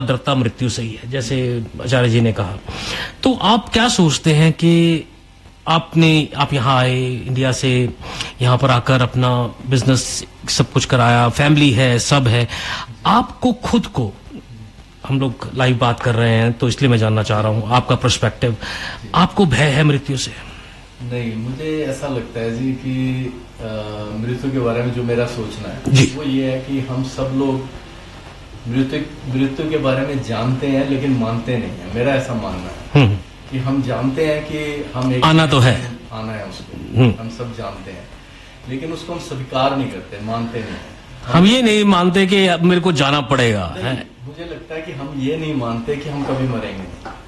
डरता मृत्यु से ही है, जैसे आचार्य जी ने कहा। तो आप क्या सोचते हैं कि आप यहाँ आए इंडिया से, यहाँ पर आकर अपना बिजनेस सब कुछ कराया, फैमिली है, सब है, आपको खुद को, हम लोग लाइव बात कर रहे हैं तो इसलिए मैं जानना चाह रहा हूँ आपका पर्सपेक्टिव, आपको भय है मृत्यु से? नहीं, मुझे ऐसा लगता है जी कि मृत्यु के बारे में जो मेरा सोचना है जी, वो ये है कि हम सब लोग मृत्यु के बारे में जानते हैं लेकिन मानते नहीं है। मेरा ऐसा मानना है कि हम जानते हैं कि हम एक आना तो है, आना है उसको, हम सब जानते हैं, लेकिन उसको हम स्वीकार नहीं करते, मानते नहीं है। हम ये नहीं मानते कि अब मेरे को जाना पड़ेगा है। मुझे लगता है कि हम ये नहीं मानते कि हम कभी मरेंगे,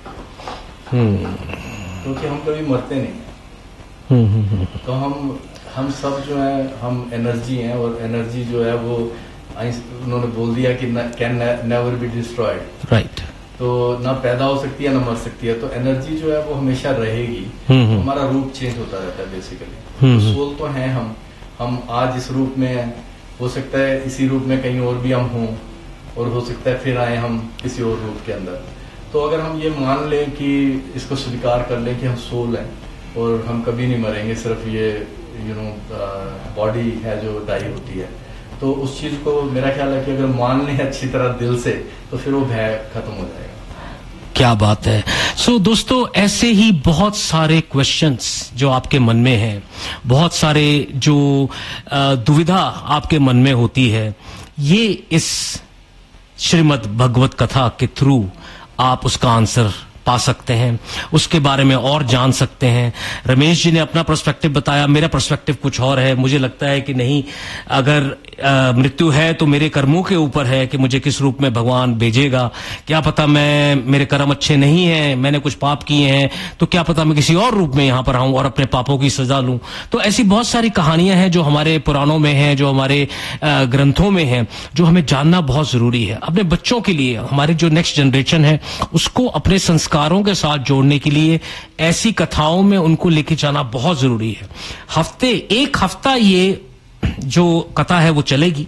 क्योंकि हम कभी मरते नहीं है। तो हम सब जो है, हम एनर्जी हैं, और एनर्जी जो है वो उन्होंने बोल दिया कि can never be destroyed, right. तो ना पैदा हो सकती है ना मर सकती है, तो एनर्जी जो है वो हमेशा रहेगी। तो हमारा रूप चेंज होता रहता है बेसिकली। तो सोल तो है हम आज इस रूप में हैं, हो सकता है इसी रूप में कहीं और भी हम हों, और हो सकता है फिर आए हम किसी और रूप के अंदर। तो अगर हम ये मान लें कि इसको स्वीकार कर लें कि हम सोल हैं और हम कभी नहीं मरेंगे, सिर्फ ये बॉडी है जो डाई होती है, तो उस चीज को मेरा ख्याल है कि अगर मान लें अच्छी तरह दिल से, तो फिर वो भय खत्म हो जाएगा। क्या बात है। सो दोस्तों, ऐसे ही बहुत सारे क्वेश्चंस जो आपके मन में हैं, बहुत सारे जो दुविधा आपके मन में होती है, ये इस श्रीमद् भगवत कथा के थ्रू आप उसका आंसर पा सकते हैं, उसके बारे में और जान सकते हैं। रमेश जी ने अपना पर्सपेक्टिव बताया, मेरा पर्सपेक्टिव कुछ और है। मुझे लगता है कि नहीं, अगर मृत्यु है तो मेरे कर्मों के ऊपर है कि मुझे किस रूप में भगवान भेजेगा। क्या पता मेरे कर्म अच्छे नहीं हैं, मैंने कुछ पाप किए हैं, तो क्या पता मैं किसी और रूप में यहाँ पर आऊं और अपने पापों की सजा लूं। तो ऐसी बहुत सारी कहानियां हैं जो हमारे पुराणों में हैं, जो हमारे ग्रंथों में हैं, जो हमें जानना बहुत जरूरी है। अपने बच्चों के लिए, हमारी जो नेक्स्ट जनरेशन है, उसको अपने संस्कारों के साथ जोड़ने के लिए ऐसी कथाओं में उनको लेके जाना बहुत जरूरी है। एक हफ्ता ये जो कथा है वो चलेगी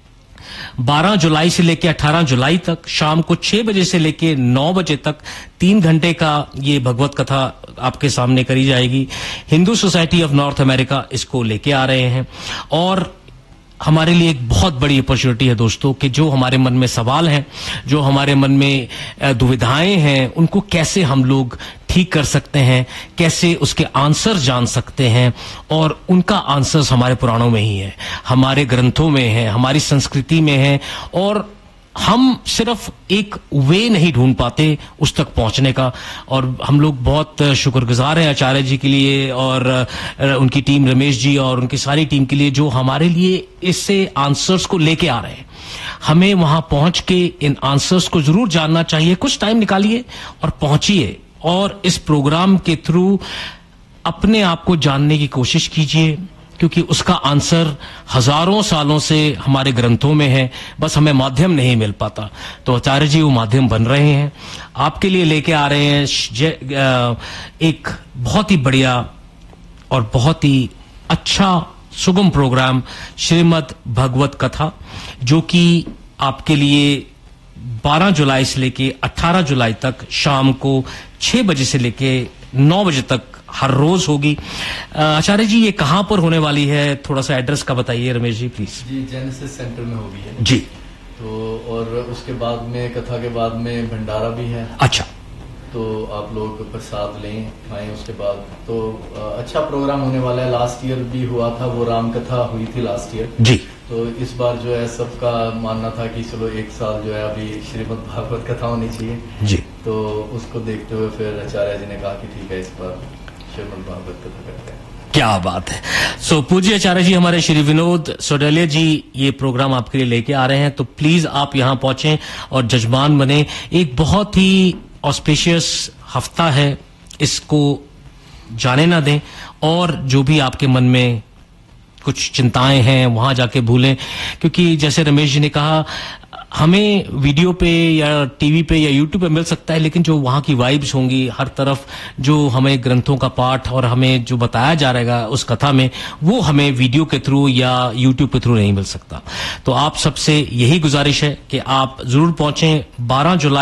12 जुलाई से लेके 18 जुलाई तक, शाम को 6 बजे से लेके 9 बजे तक 3 घंटे का ये भगवत कथा आपके सामने करी जाएगी। Hindu society of north America इसको लेके आ रहे हैं, और हमारे लिए एक बहुत बड़ी अपॉर्चुनिटी है दोस्तों कि जो हमारे मन में सवाल हैं, जो हमारे मन में दुविधाएं हैं, उनको कैसे हम लोग ठीक कर सकते हैं, कैसे उसके आंसर जान सकते हैं। और उनका आंसर्स हमारे पुराणों में ही है, हमारे ग्रंथों में है, हमारी संस्कृति में है, और हम सिर्फ एक वे नहीं ढूंढ पाते उस तक पहुंचने का। और हम लोग बहुत शुक्रगुजार हैं आचार्य जी के लिए और उनकी टीम, रमेश जी और उनकी सारी टीम के लिए, जो हमारे लिए इससे आंसर्स को लेके आ रहे हैं। हमें वहां पहुंच के इन आंसर्स को जरूर जानना चाहिए। कुछ टाइम निकालिए और पहुंचिए, और इस प्रोग्राम के थ्रू अपने आप को जानने की कोशिश कीजिए, क्योंकि उसका आंसर हजारों सालों से हमारे ग्रंथों में है, बस हमें माध्यम नहीं मिल पाता। तो आचार्य जी वो माध्यम बन रहे हैं, आपके लिए लेके आ रहे हैं एक बहुत ही बढ़िया और बहुत ही अच्छा सुगम प्रोग्राम, श्रीमद् भगवत कथा, जो कि आपके लिए 12 जुलाई से लेके 18 जुलाई तक शाम को 6 बजे से लेके 9 बजे तक हर रोज होगी। आचार्य जी, ये कहाँ पर होने वाली है? थोड़ा सा एड्रेस का बताइए Ramesh ji please. Ji, genesis centre में होगी है जी। तो और उसके बाद में, कथा के बाद में भंडारा भी है। अच्छा। तो आप लोग प्रसाद लें, खाएं। उसके बाद तो अच्छा प्रोग्राम होने वाला है। लास्ट ईयर भी हुआ था, वो राम कथा हुई थी लास्ट ईयर जी। तो इस बार जो है सबका मानना था कि चलो एक साल जो है अभी श्रीमद् भागवत कथा होनी चाहिए जी। तो उसको देखते हुए फिर आचार्य जी ने कहा कि ठीक है, इस बार श्रीमद् भागवत कथा करते हैं। क्या बात है। सो पूज्य आचार्य जी, हमारे श्री विनोद सोडेलिया जी ये प्रोग्राम आपके लिए लेके आ रहे हैं, तो प्लीज आप यहाँ पहुंचे और जजमान बने। एक बहुत ही ऑस्पिशियस हफ्ता है, इसको जाने ना दें, और जो भी आपके मन में कुछ चिंताएं हैं वहां जाके भूलें, क्योंकि जैसे रमेश जी ने कहा, हमें वीडियो पे या टीवी पे या यूट्यूब पे मिल सकता है, लेकिन जो वहां की वाइब्स होंगी हर तरफ, जो हमें ग्रंथों का पाठ और हमें जो बताया जा रहेगा उस कथा में, वो हमें वीडियो के थ्रू या यूट्यूब के थ्रू नहीं मिल सकता। तो आप सबसे यही गुजारिश है कि आप जरूर पहुंचें 12 जुलाई